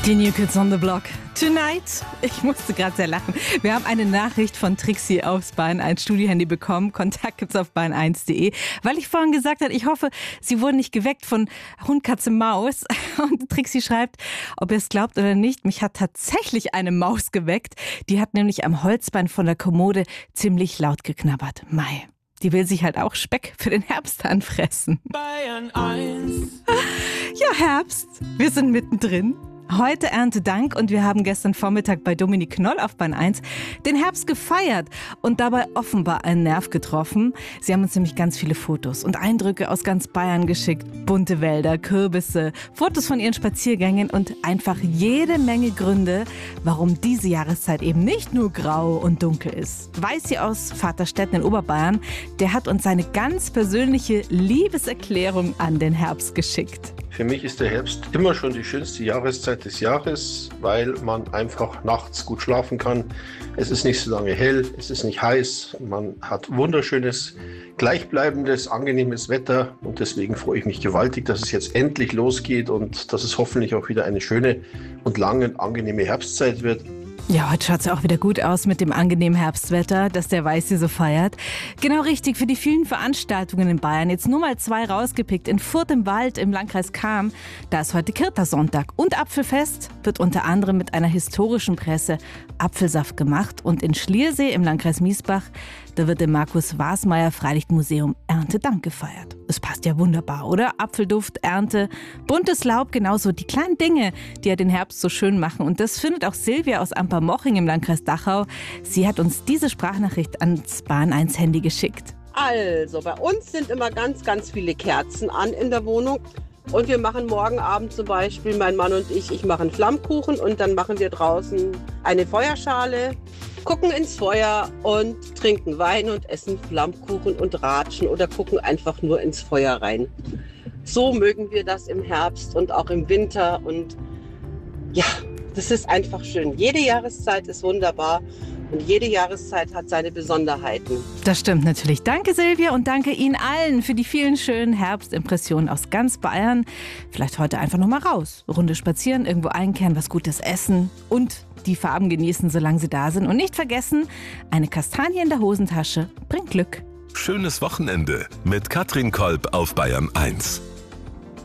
Die New Kids on the Block. Tonight. Ich musste gerade sehr lachen. Wir haben eine Nachricht von Trixie aufs Bayern 1 Studiohandy bekommen. Kontakt gibt's auf bayern1.de. Weil ich vorhin gesagt habe, ich hoffe, Sie wurden nicht geweckt von Hund, Katze, Maus. Und Trixie schreibt, ob ihr es glaubt oder nicht, mich hat tatsächlich eine Maus geweckt. Die hat nämlich am Holzbein von der Kommode ziemlich laut geknabbert. Mei. Die will sich halt auch Speck für den Herbst anfressen. Bayern 1. Ja, Herbst. Wir sind mittendrin. Heute Erntedank und wir haben gestern Vormittag bei Dominik Knoll auf Bayern 1 den Herbst gefeiert und dabei offenbar einen Nerv getroffen. Sie haben uns nämlich ganz viele Fotos und Eindrücke aus ganz Bayern geschickt. Bunte Wälder, Kürbisse, Fotos von ihren Spaziergängen und einfach jede Menge Gründe, warum diese Jahreszeit eben nicht nur grau und dunkel ist. Weißi aus Vaterstetten in Oberbayern, der hat uns seine ganz persönliche Liebeserklärung an den Herbst geschickt. Für mich ist der Herbst immer schon die schönste Jahreszeit des Jahres, weil man einfach nachts gut schlafen kann. Es ist nicht so lange hell, es ist nicht heiß, man hat wunderschönes, gleichbleibendes, angenehmes Wetter und deswegen freue ich mich gewaltig, dass es jetzt endlich losgeht und dass es hoffentlich auch wieder eine schöne und lange und angenehme Herbstzeit wird. Ja, heute schaut es auch wieder gut aus mit dem angenehmen Herbstwetter, das der Weißi so feiert. Genau richtig, für die vielen Veranstaltungen in Bayern. Jetzt nur mal 2 rausgepickt. In Furth im Wald im Landkreis Cham, da ist heute Kirta-Sonntag. Und Apfelfest wird unter anderem mit einer historischen Presse Apfelsaft gemacht. Und in Schliersee im Landkreis Miesbach, da wird im Markus-Wasmeier-Freilichtmuseum Erntedank gefeiert. Es passt ja wunderbar, oder? Apfelduft, Ernte, buntes Laub, genauso die kleinen Dinge, die ja den Herbst so schön machen. Und das findet auch Silvia aus Ampermoching im Landkreis Dachau. Sie hat uns diese Sprachnachricht ans Bayern 1 Handy geschickt. Also, bei uns sind immer ganz, ganz viele Kerzen an in der Wohnung. Und wir machen morgen Abend zum Beispiel, mein Mann und ich machen Flammkuchen und dann machen wir draußen eine Feuerschale, gucken ins Feuer und trinken Wein und essen Flammkuchen und ratschen oder gucken einfach nur ins Feuer rein. So mögen wir das im Herbst und auch im Winter und ja, das ist einfach schön. Jede Jahreszeit ist wunderbar und jede Jahreszeit hat seine Besonderheiten. Das stimmt natürlich. Danke Silvia und danke Ihnen allen für die vielen schönen Herbstimpressionen aus ganz Bayern. Vielleicht heute einfach noch mal raus. Runde spazieren, irgendwo einkehren, was Gutes essen und die Farben genießen, solange sie da sind. Und nicht vergessen, eine Kastanie in der Hosentasche bringt Glück. Schönes Wochenende mit Katrin Kolb auf Bayern 1.